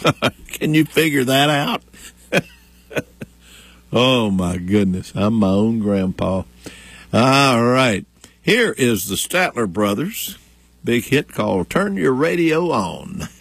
Can you figure that out? Oh, my goodness. I'm my own grandpa. All right. Here is the Statler Brothers. Big hit called Turn Your Radio On.